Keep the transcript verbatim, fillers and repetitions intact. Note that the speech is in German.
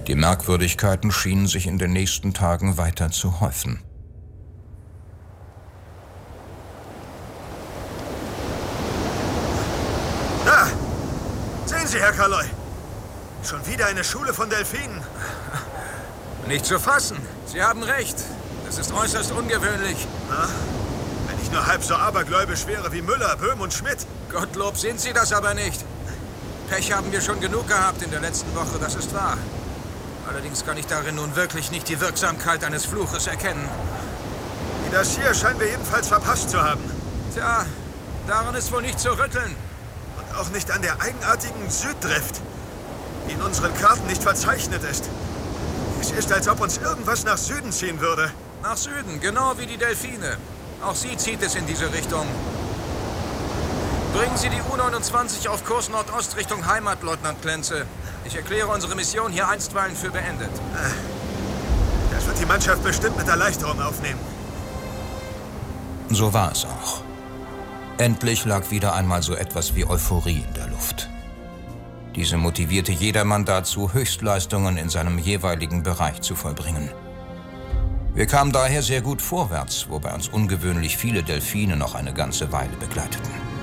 Die Merkwürdigkeiten schienen sich in den nächsten Tagen weiter zu häufen. Da! Sehen Sie, Herr Kaloy! Schon wieder eine Schule von Delfinen. Nicht zu fassen. Sie haben recht. Das ist äußerst ungewöhnlich. Na, wenn ich nur halb so abergläubisch wäre wie Müller, Böhm und Schmidt. Gottlob sind Sie das aber nicht. Pech haben wir schon genug gehabt in der letzten Woche, das ist wahr. Allerdings kann ich darin nun wirklich nicht die Wirksamkeit eines Fluches erkennen. Wie das hier scheinen wir jedenfalls verpasst zu haben. Tja, daran ist wohl nicht zu rütteln. Und auch nicht an der eigenartigen Süddrift, die in unseren Karten nicht verzeichnet ist. Es ist, als ob uns irgendwas nach Süden ziehen würde. Nach Süden, genau wie die Delfine. Auch sie zieht es in diese Richtung. Bringen Sie die U neunundzwanzig auf Kurs Nordost Richtung Heimat, Leutnant Klenze. Ich erkläre unsere Mission hier einstweilen für beendet. Das wird die Mannschaft bestimmt mit Erleichterung aufnehmen. So war es auch. Endlich lag wieder einmal so etwas wie Euphorie in der Luft. Diese motivierte jedermann dazu, Höchstleistungen in seinem jeweiligen Bereich zu vollbringen. Wir kamen daher sehr gut vorwärts, wobei uns ungewöhnlich viele Delfine noch eine ganze Weile begleiteten.